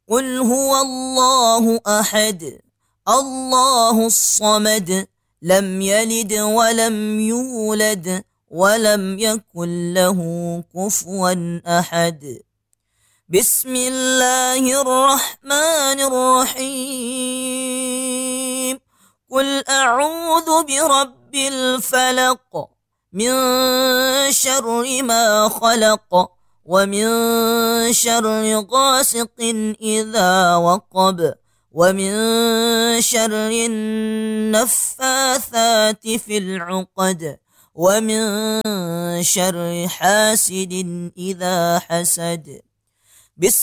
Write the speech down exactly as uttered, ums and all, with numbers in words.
قل هو الله أحد الله الصمد لم يلد ولم يولد ولم يكن له كفوا أحد. بسم الله الرحمن الرحيم. قل أعوذ برب الفلق من شر ما خلق ومن شر غاسق إذا وقب ومن شر النفاثات في العقد ومن شر حاسد إذا حسد.